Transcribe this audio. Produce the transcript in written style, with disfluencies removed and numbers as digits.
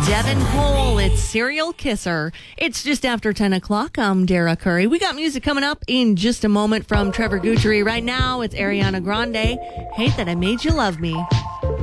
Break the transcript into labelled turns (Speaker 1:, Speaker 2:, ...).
Speaker 1: Devin Cole, it's Serial Kisser. It's just after 10 o'clock. I'm Dara Curry. We got music coming up in just a moment from Trevor Guthrie. Right now, it's Ariana Grande. Hate That I Made You Love Me.